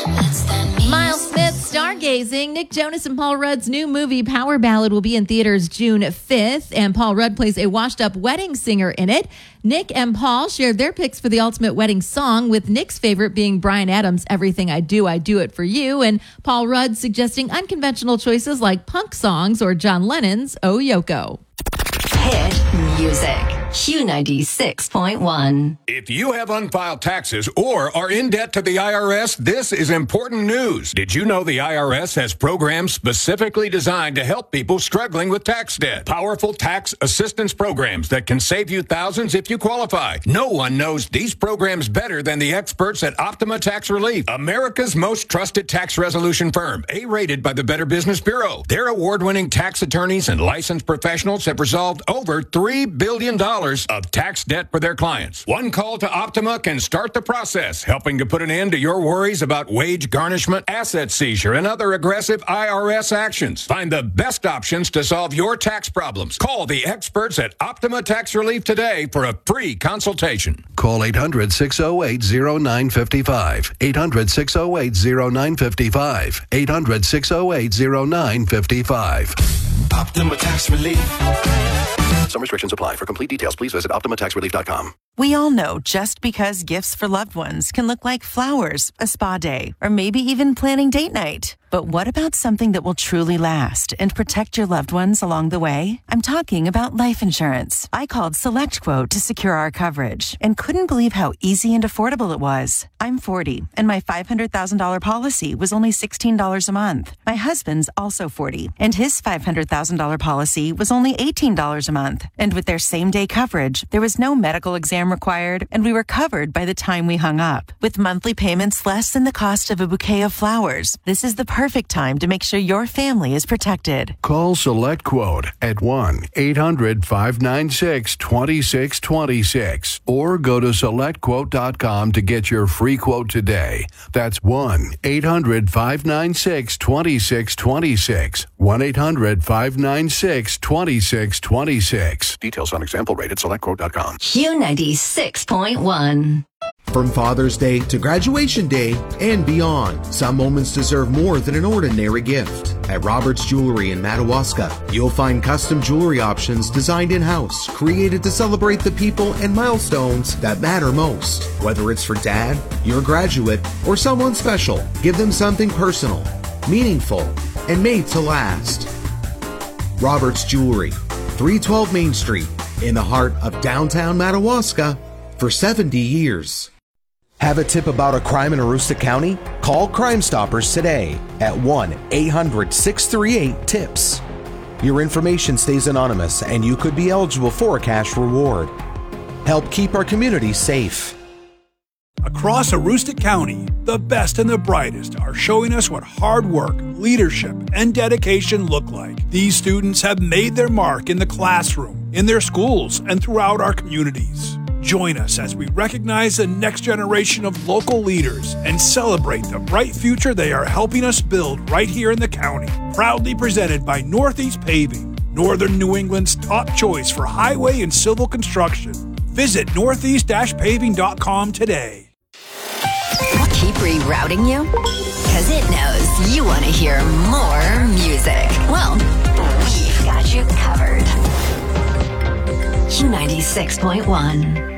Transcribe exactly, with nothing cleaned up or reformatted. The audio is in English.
Miles Smith, Stargazing. Nick Jonas and Paul Rudd's new movie, Power Ballad, will be in theaters June fifth, and Paul Rudd plays a washed-up wedding singer in it. Nick and Paul shared their picks for the ultimate wedding song, with Nick's favorite being Bryan Adams' Everything I Do, I Do It For You, and Paul Rudd suggesting unconventional choices like punk songs or John Lennon's Oh Yoko. Hit music. Q ninety-six point one. If you have unfiled taxes or are in debt to the I R S, this is important news. Did you know the I R S has programs specifically designed to help people struggling with tax debt? Powerful tax assistance programs that can save you thousands if you qualify. No one knows these programs better than the experts at Optima Tax Relief, America's most trusted tax resolution firm, A-rated by the Better Business Bureau. Their award-winning tax attorneys and licensed professionals have resolved over three billion dollars of tax debt for their clients. One call to Optima can start the process, helping to put an end to your worries about wage garnishment, asset seizure, and other aggressive I R S actions. Find the best options to solve your tax problems. Call the experts at Optima Tax Relief today for a free consultation. Call eight hundred, six oh eight, oh nine five five. eight hundred, six oh eight, oh nine five five. eight hundred, six oh eight, oh nine five five. Optima Tax Relief. Some restrictions apply. For complete details, please visit Optima Tax Relief dot com. We all know just because gifts for loved ones can look like flowers, a spa day, or maybe even planning date night. But what about something that will truly last and protect your loved ones along the way? I'm talking about life insurance. I called SelectQuote to secure our coverage and couldn't believe how easy and affordable it was. I'm forty, and my five hundred thousand dollars policy was only sixteen dollars a month. My husband's also forty, and his five hundred thousand dollars policy was only eighteen dollars a month. And with their same-day coverage, there was no medical exam required, and we were covered by the time we hung up. With monthly payments less than the cost of a bouquet of flowers, this is the perfect time to make sure your family is protected. Call SelectQuote at one eight hundred, five nine six, two six two six or go to select quote dot com to get your free quote today. That's one eight hundred, five nine six, two six two six. one eight hundred, five nine six, two six two six. Details on example rate at select quote dot com. Q ninety-six point one. From Father's Day to graduation day and beyond, some moments deserve more than an ordinary gift. At Roberts Jewelry in Madawaska, you'll find custom jewelry options designed in-house, created to celebrate the people and milestones that matter most. Whether it's for dad, your graduate, or someone special, give them something personal, meaningful, and made to last. Roberts Jewelry, three twelve Main Street, in the heart of downtown Madawaska, for seventy years. Have a tip about a crime in Aroostook County? Call Crime Stoppers today at one eight hundred, six three eight, TIPS. Your information stays anonymous and you could be eligible for a cash reward. Help keep our community safe. Across Aroostook County, the best and the brightest are showing us what hard work, leadership, and dedication look like. These students have made their mark in the classroom, in their schools, and throughout our communities. Join us as we recognize the next generation of local leaders and celebrate the bright future they are helping us build right here in the county. Proudly presented by Northeast Paving, Northern New England's top choice for highway and civil construction. Visit northeast dash paving dot com today. Keep rerouting you? Because it knows you want to hear more music. Well, we've got you covered. Q ninety-six point one.